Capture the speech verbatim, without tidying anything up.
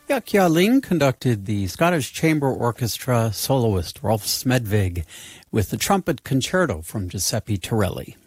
Jaakja Ling conducted the Scottish Chamber Orchestra soloist Rolf Smedvig with the trumpet concerto from Giuseppe Torelli.